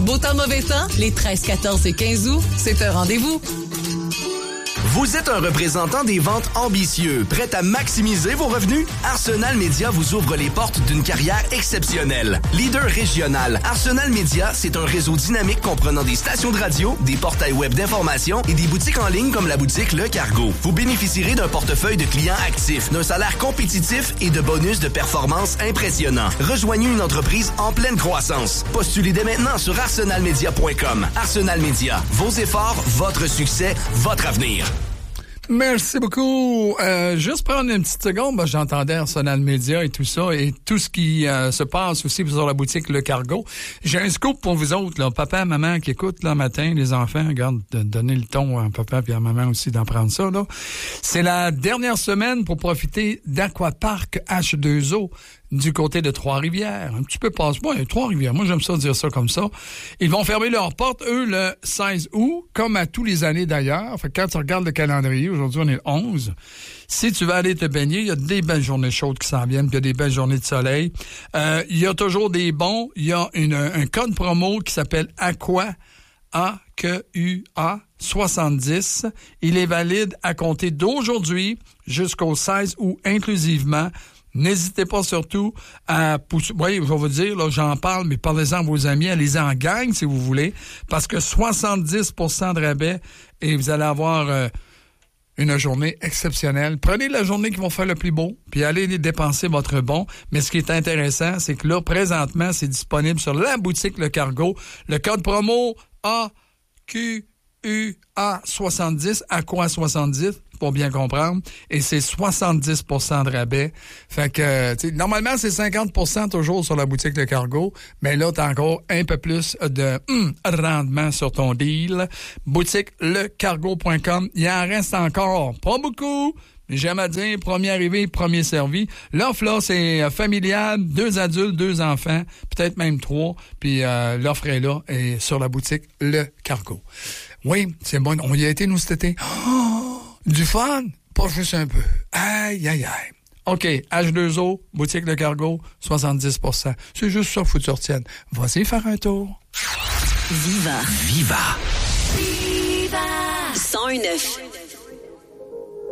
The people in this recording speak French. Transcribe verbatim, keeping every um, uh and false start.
Beau temps, mauvais temps, les treize, quatorze et quinze août, c'est un rendez-vous. Vous êtes un représentant des ventes ambitieux, prêt à maximiser vos revenus? Arsenal Media vous ouvre les portes d'une carrière exceptionnelle. Leader régional, Arsenal Media, c'est un réseau dynamique comprenant des stations de radio, des portails web d'information et des boutiques en ligne comme la boutique Le Cargo. Vous bénéficierez d'un portefeuille de clients actifs, d'un salaire compétitif et de bonus de performance impressionnants. Rejoignez une entreprise en pleine croissance. Postulez dès maintenant sur arsenal media point com. Arsenal Media, vos efforts, votre succès, votre avenir. Merci beaucoup. Euh, juste prendre une petite seconde, ben, j'entendais Arsenal Media et tout ça, et tout ce qui euh, se passe aussi sur la boutique Le Cargo. J'ai un scoop pour vous autres, là, papa, maman qui écoutent le matin, les enfants, regarde, de donner le ton à papa et à maman aussi d'en prendre ça, là. C'est la dernière semaine pour profiter d'Aquapark H deux O du côté de Trois-Rivières. Un petit peu passe-moi, Trois-Rivières. Moi, j'aime ça dire ça comme ça. Ils vont fermer leurs portes, eux, le seize août, comme à tous les années d'ailleurs. Fait que quand tu regardes le calendrier, aujourd'hui, on est le onze. Si tu veux aller te baigner, il y a des belles journées chaudes qui s'en viennent, puis il y a des belles journées de soleil. Euh, il y a toujours des bons. Il y a une, un code promo qui s'appelle Aqua, A Q U A soixante-dix. Il est valide à compter d'aujourd'hui jusqu'au seize août inclusivement. N'hésitez pas surtout à pousser. Oui, je vais vous dire, là, j'en parle, mais parlez-en à vos amis, allez-y en gang si vous voulez, parce que soixante-dix pour cent de rabais et vous allez avoir euh, une journée exceptionnelle. Prenez la journée qui va faire le plus beau, puis allez dépenser votre bon. Mais ce qui est intéressant, c'est que là, présentement, c'est disponible sur la boutique Le Cargo. Le code promo A Q U A soixante-dix, à quoi soixante-dix, pour bien comprendre, et c'est soixante-dix pour cent de rabais. Fait que, tu sais, normalement, c'est cinquante pour cent toujours sur la boutique Le Cargo, mais là, t'as encore un peu plus de hum, rendement sur ton deal. Boutique le cargo point com, il en reste encore pas beaucoup, mais j'aime à dire, premier arrivé, premier servi. L'offre, là, c'est familial, deux adultes, deux enfants, peut-être même trois, puis euh, l'offre est là, et sur la boutique Le Cargo. Oui, c'est bon. On y a été, nous, cet été. Oh, du fun? Pas juste un peu. Aïe, aïe, aïe. OK, H deux O, boutique Le Cargo, soixante-dix pour cent. C'est juste ça qu'il faut que tu retiennes. Vas-y faire un tour. Viva. Viva. Viva. cent un neuf.